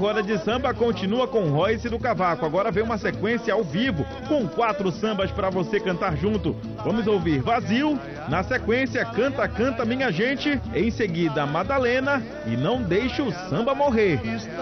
Roda de Samba continua com Royce do Cavaco. Agora vem uma sequência ao vivo, com 4 sambas para você cantar junto. Vamos ouvir Vazio, na sequência Canta, Canta Minha Gente, em seguida Madalena e Não Deixe o Samba Morrer.